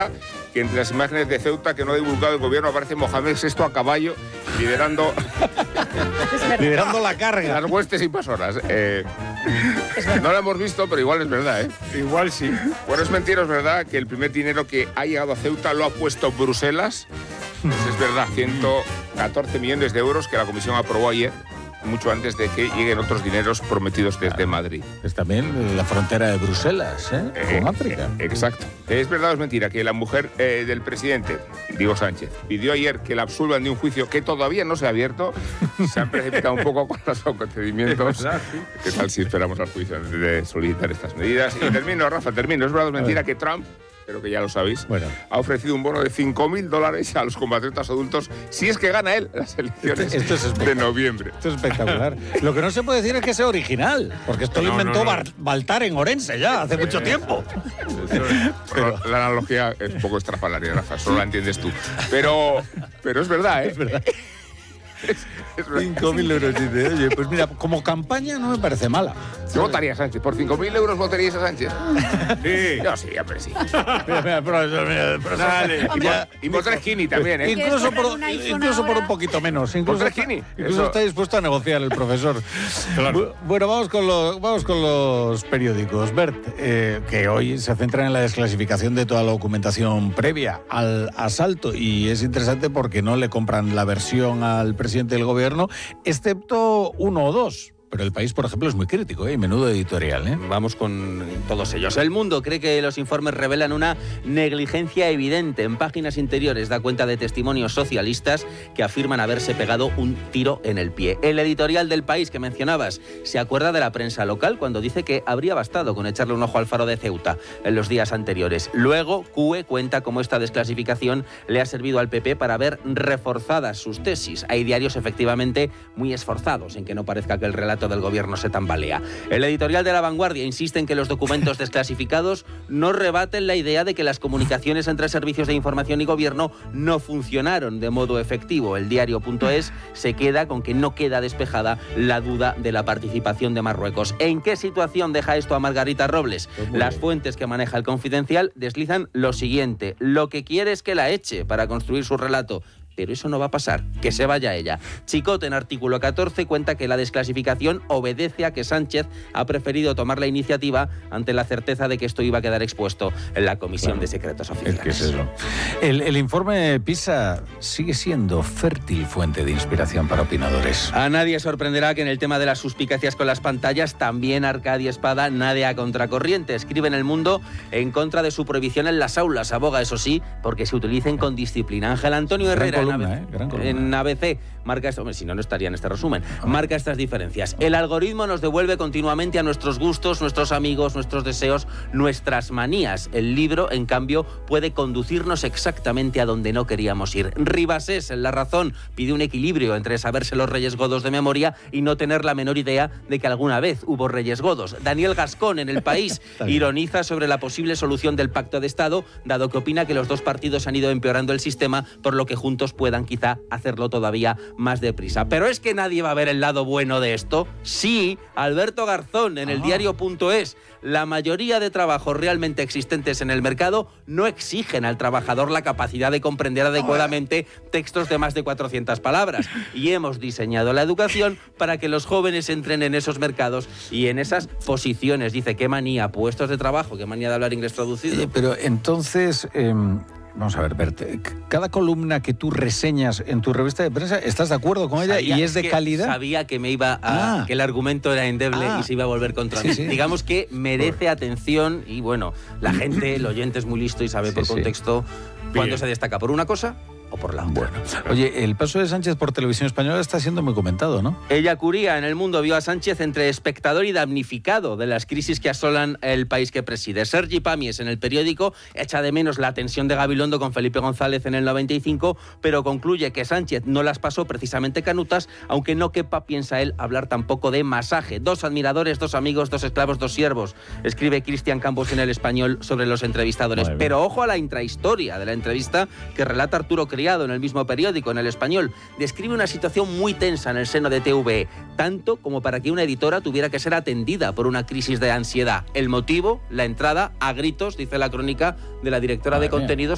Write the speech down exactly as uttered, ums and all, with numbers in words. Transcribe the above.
que entre las imágenes de Ceuta que no ha divulgado el gobierno aparece Mohamed sexto a caballo liderando liderando la carga. las huestes invasoras. Eh, no lo hemos visto, pero igual es verdad, ¿eh? Igual sí. Bueno, es mentira, es verdad que el primer dinero que ha llegado a Ceuta lo ha puesto Bruselas. Pues es verdad, ciento catorce millones de euros que la Comisión aprobó ayer, mucho antes de que lleguen otros dineros prometidos desde Madrid. Es también la frontera de Bruselas, ¿eh? Eh, Con África. eh, exacto. ¿Es verdad o es mentira que la mujer eh, del presidente, Diego Sánchez, pidió ayer que la absuelvan de un juicio que todavía no se ha abierto? Se han precipitado un poco con los procedimientos. ¿Qué tal si esperamos al juicio antes de solicitar estas medidas? Y termino, Rafa, termino. ¿Es verdad o es mentira que Trump, creo que ya lo sabéis, Bueno. ha ofrecido un bono de cinco mil dólares a los compatriotas adultos si es que gana él las elecciones Esto es de noviembre? Esto es espectacular. Lo que no se puede decir es que sea original, porque esto lo No, inventó no, no. Bar- Baltar en Orense ya, hace mucho tiempo. Pero la analogía es un poco estrafalaria, Rafa, solo la entiendes tú. Pero, pero es verdad, ¿eh? Es verdad. Es, es verdad. cinco mil euros. Dice, oye, pues mira, como campaña no me parece mala. Yo votaría a Sánchez. ¿Por cinco mil euros votaríais a Sánchez? Sí. Yo sí, hombre, sí. Mira, mira, profesor, mira, profesor. Dale. Y por, y por tres Kini también, ¿eh? Incluso, ¿Quieres por, poner un iPhone incluso por ahora? un poquito menos. Incluso, tres está, Kini? incluso Eso- está dispuesto a negociar el profesor. Bu- Bueno, vamos con los, vamos con los periódicos. Bert, eh, que hoy se centran en la desclasificación de toda la documentación previa al asalto, y es interesante porque no le compran la versión al presidente del gobierno, excepto uno o dos. Pero El País, por ejemplo, es muy crítico, ¿eh? Menudo editorial, ¿eh? Vamos con todos ellos. El Mundo cree que los informes revelan una negligencia evidente. En páginas interiores da cuenta de testimonios socialistas que afirman haberse pegado un tiro en el pie. El editorial del País que mencionabas se acuerda de la prensa local cuando dice que habría bastado con echarle un ojo al faro de Ceuta en los días anteriores. Luego, C U E cuenta cómo esta desclasificación le ha servido al P P para ver reforzadas sus tesis. Hay diarios efectivamente muy esforzados en que no parezca que el relato del gobierno se tambalea. El editorial de La Vanguardia insiste en que los documentos desclasificados no rebaten la idea de que las comunicaciones entre servicios de información y gobierno no funcionaron de modo efectivo. El diario.es se queda con que no queda despejada la duda de la participación de Marruecos. ¿En qué situación deja esto a Margarita Robles? Las fuentes que maneja El Confidencial deslizan lo siguiente: lo que quiere es que la eche para construir su relato. Pero eso no va a pasar, que se vaya ella. Chicote, en artículo catorce, cuenta que la desclasificación obedece a que Sánchez ha preferido tomar la iniciativa ante la certeza de que esto iba a quedar expuesto en la Comisión Claro. de Secretos Es Oficiales. que es eso. El, el informe PISA sigue siendo fértil fuente de inspiración para opinadores. A nadie sorprenderá que en el tema de las suspicacias con las pantallas también Arcadia Espada nade a contracorriente. Escribe en El Mundo en contra de su prohibición en las aulas. Aboga, eso sí, porque se utilicen con disciplina. Ángel Antonio Herrera Gran columna, en, A B C, ¿eh? Gran columna. en A B C marca esto. Hombre, si no, no estaría en este resumen. Marca estas diferencias. El algoritmo nos devuelve continuamente a nuestros gustos, nuestros amigos, nuestros deseos, nuestras manías. El libro, en cambio, puede conducirnos exactamente a donde no queríamos ir. Ribasés, en La Razón, pide un equilibrio entre saberse los reyes godos de memoria y no tener la menor idea de que alguna vez hubo reyes godos. Daniel Gascón, en El País, ironiza sobre la posible solución del pacto de Estado, dado que opina que los dos partidos han ido empeorando el sistema, por lo que juntos puedan quizá hacerlo todavía más deprisa. Pero es que nadie va a ver el lado bueno de esto. Sí, Alberto Garzón, en el Ah. diario.es, la mayoría de trabajos realmente existentes en el mercado no exigen al trabajador la capacidad de comprender adecuadamente textos de más de cuatrocientas palabras. Y hemos diseñado la educación para que los jóvenes entren en esos mercados y en esas posiciones. Dice, qué manía, puestos de trabajo, qué manía de hablar inglés traducido. Eh, pero entonces, eh, vamos a ver, Bert, cada columna que tú reseñas en tu revista de prensa, ¿estás de acuerdo con ella Sabía- y es de que calidad? Sabía que me iba a, Ah. que el argumento era endeble Ah. y se iba a volver contra Sí, mí. sí. Digamos que merece atención y bueno, la gente, el oyente es muy listo y sabe Sí, por sí. contexto cuándo Bien. se destaca por una cosa o por la otra. Oye, el paso de Sánchez por Televisión Española está siendo muy comentado, ¿no? Ella Curía en El Mundo vio a Sánchez entre espectador y damnificado de las crisis que asolan el país que preside. Sergi Pamies en El Periódico echa de menos la tensión de Gabilondo con Felipe González en el noventa y cinco, pero concluye que Sánchez no las pasó precisamente canutas, aunque no quepa, piensa él, hablar tampoco de masaje. Dos admiradores, dos amigos, dos esclavos, dos siervos, escribe Cristian Campos en El Español sobre los entrevistadores. Muy bien. Pero ojo a la intrahistoria de la entrevista que relata Arturo Criado en el mismo periódico, en El Español. Describe una situación muy tensa en el seno de T V E, tanto como para que una editora tuviera que ser atendida por una crisis de ansiedad. El motivo, la entrada a gritos, dice la crónica de la directora Madre de mía. contenidos,